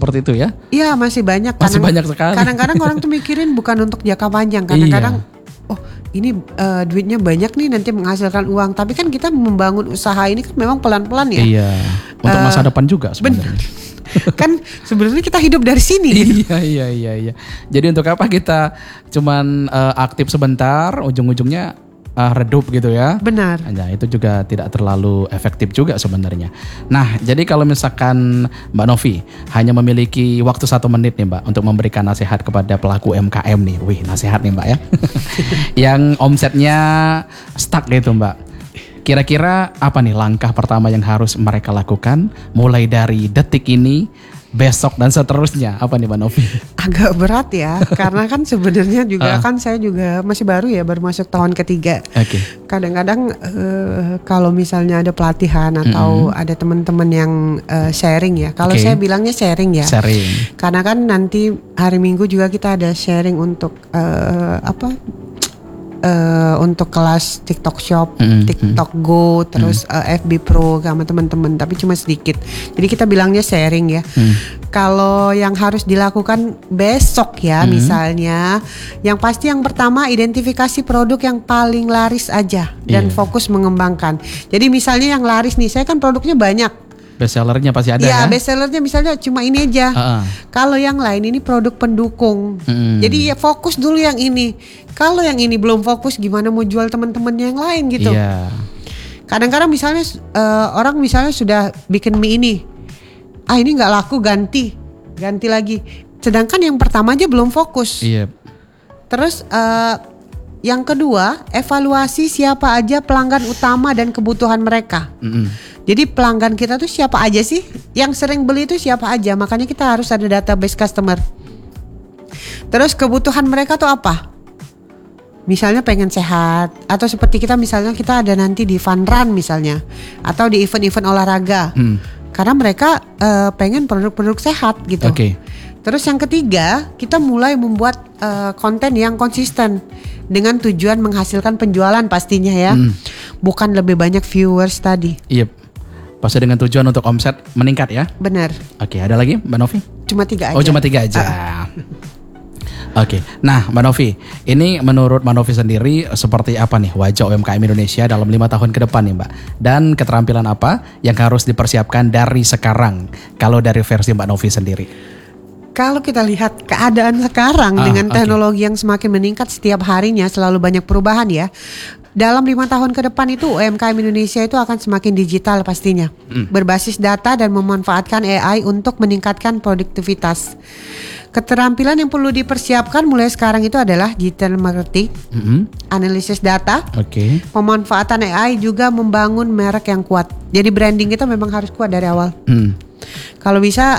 seperti itu ya? Iya, masih banyak. Masih banyak sekali. Kadang-kadang orang tuh mikirin bukan untuk jangka panjang. Kadang-kadang oh ini duitnya banyak nih nanti menghasilkan uang. Tapi kan kita membangun usaha ini kan memang pelan-pelan ya. Iya. Untuk masa depan juga sebenarnya. Kan sebenarnya kita hidup dari sini. Iya. Jadi untuk apa kita cuman aktif sebentar, ujung-ujungnya redup gitu ya? Benar. Nah, itu juga tidak terlalu efektif juga sebenarnya. Nah, jadi kalau misalkan Mbak Novi hanya memiliki waktu 1 menit nih Mbak untuk memberikan nasihat kepada pelaku UMKM nih, wih nasihat nih Mbak ya, yang omsetnya stuck gitu Mbak. Kira-kira apa nih langkah pertama yang harus mereka lakukan mulai dari detik ini, besok dan seterusnya? Apa nih Mbak Novi? Agak berat ya, karena kan sebenarnya juga kan saya juga masih baru ya, baru masuk tahun ketiga. Oke. Kadang-kadang kalau misalnya ada pelatihan atau ada teman-teman yang sharing ya. Kalau saya bilangnya sharing ya. Sharing. Karena kan nanti hari Minggu juga kita ada sharing untuk untuk kelas TikTok Shop, TikTok Go, terus FB Pro sama teman-teman, tapi cuma sedikit. Jadi kita bilangnya sharing ya. Kalau yang harus dilakukan besok ya, misalnya, yang pasti yang pertama identifikasi produk yang paling laris aja dan fokus mengembangkan. Jadi misalnya yang laris nih, saya kan produknya banyak. Bestsellernya pasti ada ya? Iya, bestsellernya misalnya cuma ini aja. Kalau yang lain ini produk pendukung. Jadi ya fokus dulu yang ini. Kalau yang ini belum fokus, gimana mau jual teman-temannya yang lain gitu. Iya. Kadang-kadang misalnya orang misalnya sudah bikin mie ini, ini nggak laku, ganti lagi. Sedangkan yang pertama aja belum fokus. Iya. Terus yang kedua, evaluasi siapa aja pelanggan utama dan kebutuhan mereka. Jadi pelanggan kita tuh siapa aja sih? Yang sering beli itu siapa aja? Makanya kita harus ada database customer. Terus kebutuhan mereka tuh apa? Misalnya pengen sehat, atau seperti kita misalnya kita ada nanti di fun run misalnya, atau di event-event olahraga. Karena mereka pengen produk-produk sehat gitu. Terus yang ketiga, kita mulai membuat konten yang konsisten dengan tujuan menghasilkan penjualan pastinya ya. Bukan lebih banyak viewers tadi. Iya. Pasti dengan tujuan untuk omset meningkat ya. Benar. Oke, ada lagi Mbak Novi? Cuma 3 aja. Oh, cuma 3 aja. Oke. Nah, Mbak Novi, ini menurut Mbak Novi sendiri seperti apa nih wajah UMKM Indonesia dalam 5 tahun ke depan nih Mbak? Dan keterampilan apa yang harus dipersiapkan dari sekarang kalau dari versi Mbak Novi sendiri? Kalau kita lihat keadaan sekarang dengan teknologi yang semakin meningkat setiap harinya, selalu banyak perubahan ya. Dalam 5 tahun ke depan itu UMKM Indonesia itu akan semakin digital pastinya. Berbasis data dan memanfaatkan AI untuk meningkatkan produktivitas. Keterampilan yang perlu dipersiapkan mulai sekarang itu adalah digital marketing, analisis data, pemanfaatan AI, juga membangun merek yang kuat. Jadi branding kita memang harus kuat dari awal. Kalau bisa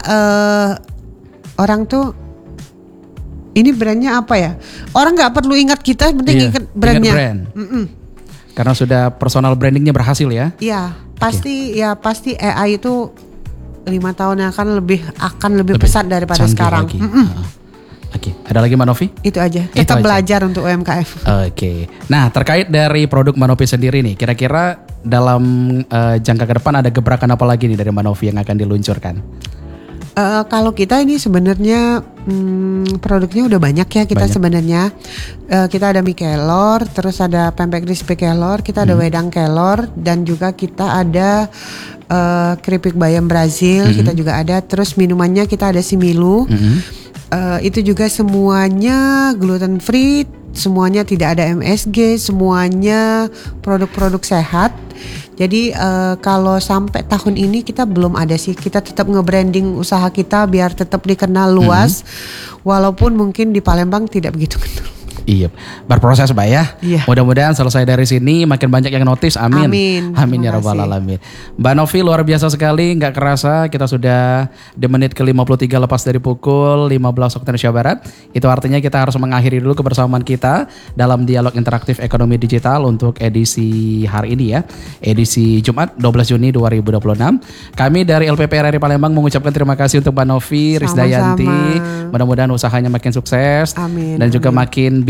orang tuh ini brandnya apa ya? Orang nggak perlu ingat kita, penting ingat brandnya. Karena sudah personal brandingnya berhasil ya? Iya, pasti AI itu 5 tahun yang akan lebih pesat daripada sekarang. Oke, ada lagi Mbak Novi? Itu aja. Tetap belajar untuk UMKM. Oke. Nah, terkait dari produk Mbak Novi sendiri nih, kira-kira dalam jangka ke depan ada gebrakan apa lagi nih dari Mbak Novi yang akan diluncurkan? Kalau kita ini sebenarnya produknya udah banyak ya kita sebenarnya. Kita ada mie kelor, terus ada pempek crispy kelor, kita ada wedang kelor, dan juga kita ada keripik bayam Brazil, kita juga ada. Terus minumannya kita ada Similu. Itu juga semuanya gluten free, semuanya tidak ada MSG, semuanya produk-produk sehat. Jadi kalau sampai tahun ini kita belum ada sih, kita tetap nge-branding usaha kita biar tetap dikenal luas, walaupun mungkin di Palembang tidak begitu kenal. Iya, berproses Mbak ya. Iya. Mudah-mudahan selesai dari sini makin banyak yang notice. Amin. Amin ya rabbal alamin. Mbak Novi luar biasa sekali, nggak kerasa kita sudah di menit ke-53 lepas dari pukul 15 waktu Indonesia Barat. Itu artinya kita harus mengakhiri dulu kebersamaan kita dalam dialog interaktif ekonomi digital untuk edisi hari ini ya. Edisi Jumat 12 Juni 2026. Kami dari LPP RRI Palembang mengucapkan terima kasih untuk Mbak Novi Rizdayanti. Mudah-mudahan usahanya makin sukses. Amin. Dan juga makin bijak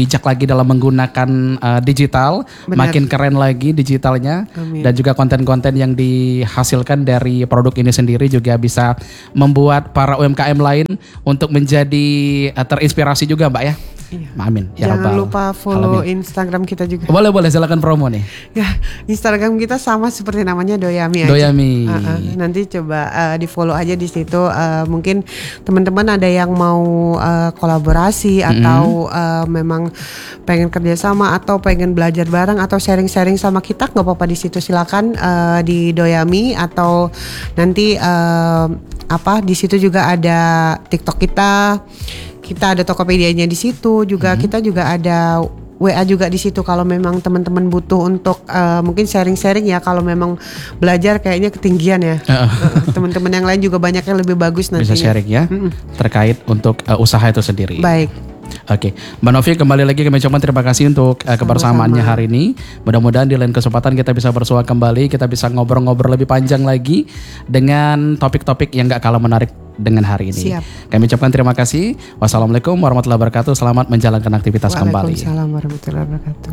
bijak lagi dalam menggunakan digital. Benar. Makin keren lagi digitalnya. Amin. Dan juga konten-konten yang dihasilkan dari produk ini sendiri juga bisa membuat para UMKM lain untuk menjadi terinspirasi juga Mbak ya. Iya. Amin. Ya jangan lupa follow Instagram kita juga. Boleh silakan promo nih. Ya, Instagram kita sama seperti namanya Doyami aja. Doyami. Nanti coba di follow aja di situ. Mungkin teman-teman ada yang mau kolaborasi atau memang pengen kerjasama atau pengen belajar bareng atau sharing-sharing sama kita, nggak apa-apa di situ, silakan di Doyami atau nanti di situ juga ada TikTok kita ada Tokopedia-nya di situ juga, kita juga ada WA juga di situ kalau memang teman-teman butuh untuk mungkin sharing-sharing ya, kalau memang belajar kayaknya ketinggian ya. Teman-teman yang lain juga banyak yang lebih bagus nantinya. Bisa sharing ya terkait untuk usaha itu sendiri. Baik. Oke, Mbak Novi kembali lagi kami ucapkan terima kasih untuk kebersamaannya hari ini. Mudah-mudahan di lain kesempatan kita bisa bersua kembali, kita bisa ngobrol-ngobrol lebih panjang lagi dengan topik-topik yang gak kalah menarik dengan hari ini. Siap. Kami ucapkan terima kasih. Wassalamualaikum warahmatullahi wabarakatuh. Selamat menjalankan aktivitas kembali. Waalaikumsalam warahmatullahi wabarakatuh.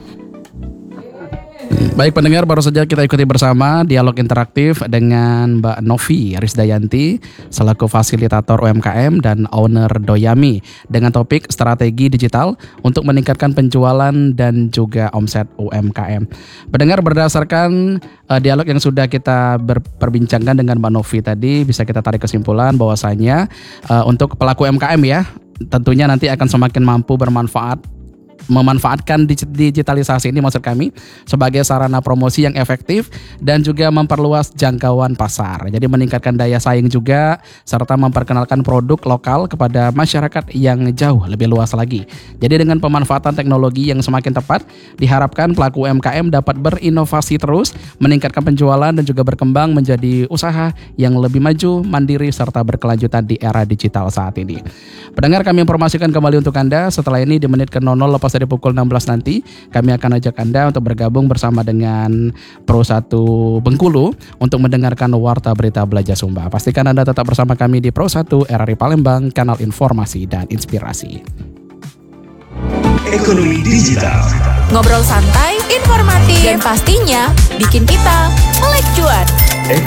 Baik pendengar, baru saja kita ikuti bersama dialog interaktif dengan Mbak Novi Risdayanti selaku fasilitator UMKM dan owner Doyami dengan topik strategi digital untuk meningkatkan penjualan dan juga omset UMKM. Pendengar, berdasarkan dialog yang sudah kita perbincangkan dengan Mbak Novi tadi, bisa kita tarik kesimpulan bahwasanya untuk pelaku UMKM ya, tentunya nanti akan semakin mampu memanfaatkan digitalisasi ini, maksud kami, sebagai sarana promosi yang efektif dan juga memperluas jangkauan pasar. Jadi meningkatkan daya saing juga serta memperkenalkan produk lokal kepada masyarakat yang jauh lebih luas lagi. Jadi dengan pemanfaatan teknologi yang semakin tepat, diharapkan pelaku UMKM dapat berinovasi terus, meningkatkan penjualan dan juga berkembang menjadi usaha yang lebih maju, mandiri serta berkelanjutan di era digital saat ini. Pendengar, kami informasikan kembali untuk Anda setelah ini di menit ke 00 lepas dari pukul 16 nanti kami akan ajak Anda untuk bergabung bersama dengan Pro 1 Bengkulu untuk mendengarkan Warta Berita Belajar Sumba. Pastikan Anda tetap bersama kami di Pro 1 RRI Palembang, kanal informasi dan inspirasi. Ekonomi digital. Ngobrol santai, informatif, dan pastinya bikin kita melek cuan.